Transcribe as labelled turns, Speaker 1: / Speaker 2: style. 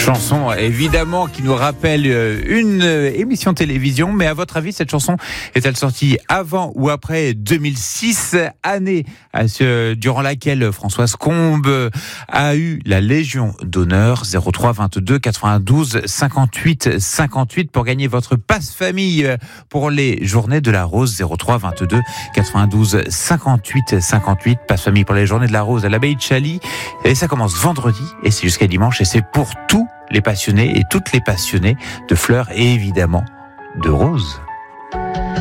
Speaker 1: Chanson évidemment qui nous rappelle une émission de télévision, mais à votre avis cette chanson est-elle sortie avant ou après 2006, année durant laquelle Françoise Combes a eu la Légion d'honneur? 03 22 92 58 58 pour gagner votre passe famille pour les Journées de la Rose. 03 22 92 58 58, passe famille pour les Journées de la Rose à l'abbaye de Chaly, et ça commence vendredi et c'est jusqu'à dimanche, et c'est pour tous les passionnés et toutes les passionnées de fleurs et évidemment de roses.